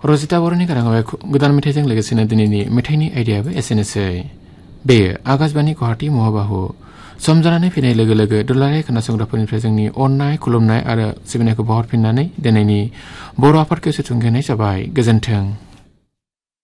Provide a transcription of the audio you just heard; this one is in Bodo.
रजिता बर'नि गाराङाव गोदान मेथाइजों लोगोसेनो दिनैनि मेथाइनि आयदायाबो एसेनोसै। बेयो आकाशबाणी गुवाहाटी महाबाहु। सम जानानै फैनाय लोगो लोगो दुलाराय खोनासंग्राफोरनिफ्राय जोंनि अननाय खुलुमनाय आरो सिबिनायखौ बावहरफिननानै दिनैनि बर' आफादखौ थुंगेनाय जाबाय। गोजोन्थों।